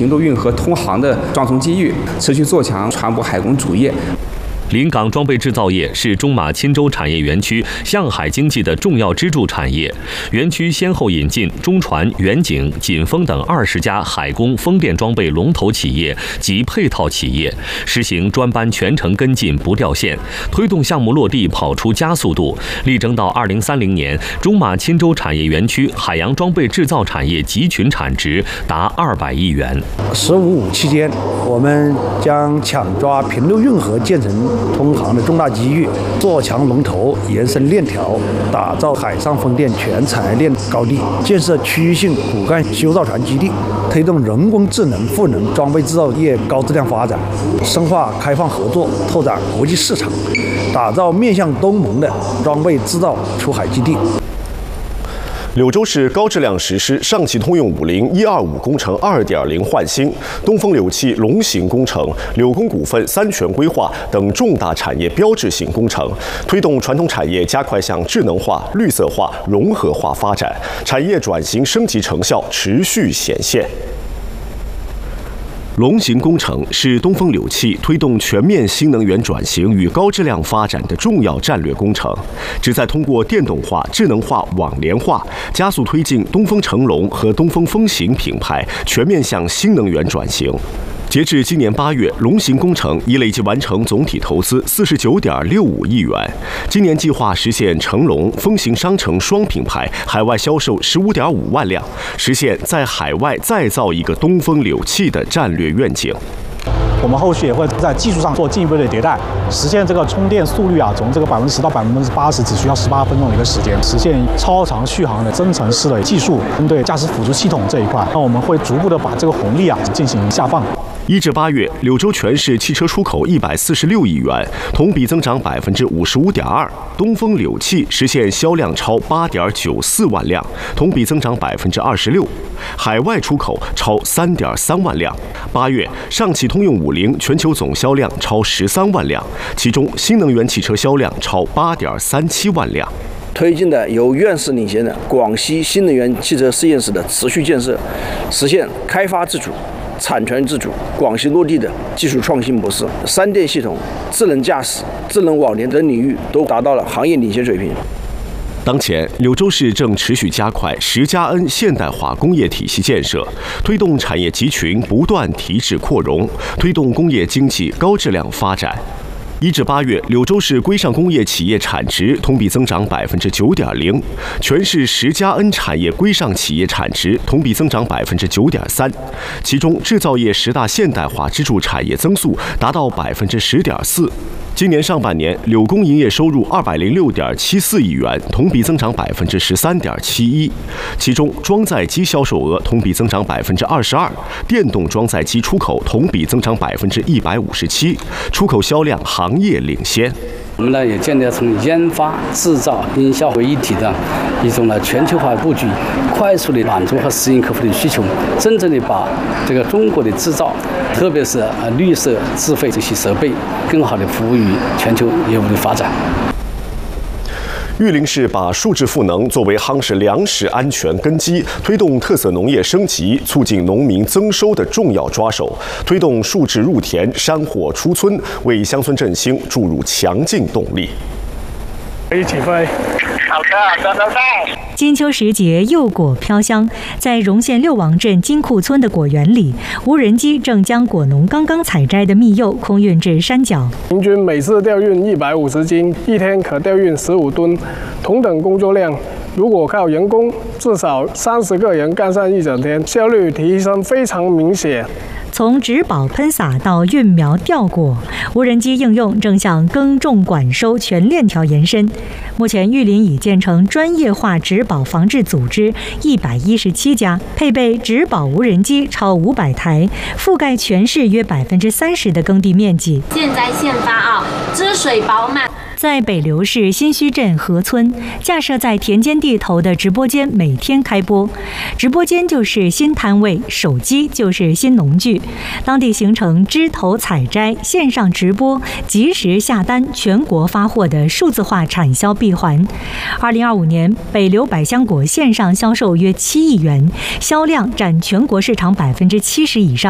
平陆运河通航的双重机遇，持续做强船舶海工主业。 临港装备制造业是中马钦州产业园区向海经济的重要支柱产业。园区先后引进中船、远景、锦丰等20家海工、风电装备龙头企业及配套企业，实行专班全程跟进不掉线，推动项目落地跑出加速度。力争到2030年，中马钦州产业园区海洋装备制造产业集群产值达200亿元。 “15+5”期间，我们将抢抓平陆运河建成通航的重大机遇，做强龙头，延伸链条，打造海上风电全产业链高地，建设区域性骨干修造船基地，推动人工智能赋能装备制造业高质量发展，深化开放合作，拓展国际市场，打造面向东盟的装备制造出海基地。 柳州市高质量实施上汽通用50125工程2.0焕新、东风柳汽龙行工程、柳工股份3权规划等重大产业标志性工程，推动传统产业加快向智能化、绿色化、融合化发展，产业转型升级成效持续显现。龙行工程是东风柳汽推动全面新能源转型与高质量发展的重要战略工程，旨在通过电动化、智能化、网联化，加速推进东风成龙和东风风行品牌全面向新能源转型。截至今年8月，龙行工程已累计完成总体投资49.65亿元。今年计划实现成龙、风行商城双品牌海外销售15.5万辆，实现在海外再造一个东风柳汽的战略愿景。 我们后续也会在技术上做进一步的迭代，实现这个充电速率从这个10%到80%只需要18分钟的一个时间，实现超长续航的增程式的技术。针对驾驶辅助系统这一块，那我们会逐步的把这个红利进行下放。 1至8月，柳州全市汽车出口146亿元，同比增长55.2%。东风柳汽实现销量超8.94万辆，同比增长26%。海外出口超3.3万辆。8月，上汽通用50全球总销量超13万辆，其中新能源汽车销量超8.37万辆。 推进的由院士领衔的广西新能源汽车实验室的持续建设，实现开发自主、产权自主、广西落地的技术创新模式。3电系统、智能驾驶、智能网联等领域都达到了行业领先水平。 当前，柳州市正持续加快10+N 现代化工业体系建设，推动产业集群不断提质扩容，推动工业经济高质量发展。1至8月，柳州市规上工业企业产值同比增长9.0%，全市10+N 产业规上企业产值同比增长9.3%，其中制造业10大现代化支柱产业增速达到10.4%。今年上半年，柳工营业收入206.74亿元，同比增长13.71%，其中装载机销售额同比增长22%，电动装载机出口同比增长157%，出口销量行业领先。 我们呢也建立了从研发、制造、营销为一体的一种全球化布局，快速的满足和适应客户的需求，真正的把这个中国的制造，特别是绿色、智慧这些设备，更好的服务于全球业务的发展。 玉林市把数字赋能作为夯实粮食安全根基、推动特色农业升级、促进农民增收的重要抓手，推动数字入田、山货出村，为乡村振兴注入强劲动力。 一起飞。好的，都在。 金秋时节，柚果飘香。在荣县六王镇金库村的果园里，无人机正将果农刚刚采摘的蜜柚空运至山脚。 平均每次调运150斤，一天可调运15吨。同等工作量，如果靠人工，至少30个人干上一整天，效率提升非常明显。 从植保喷洒到育苗吊果，无人机应用正向耕种管收全链条延伸。目前，玉林已建成专业化植保防治组织117家，配备植保无人机超500台，覆盖全市约30%的耕地面积。 现在现发汁水饱满。 在北流市新墟镇河村，架设在田间地头的直播间每天开播，直播间就是新摊位，手机就是新农具。当地形成枝头采摘、线上直播、及时下单、全国发货的数字化产销闭环。2025年，北流百香果线上销售约7亿元，销量占全国市场70%以上。